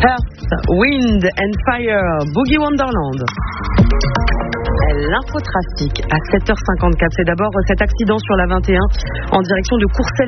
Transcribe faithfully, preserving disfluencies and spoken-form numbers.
Earth, Wind and Fire, Boogie Wonderland. L'infotrafic à sept heures cinquante-quatre. C'est d'abord cet accident sur la vingt et un en direction de Courcelles.